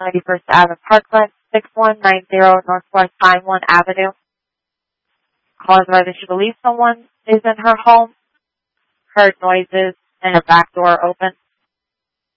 91st Ave, Parkland, 6190 Northwest Pine Avenue. Callers whether she believes someone is in her home, heard noises and a back door open.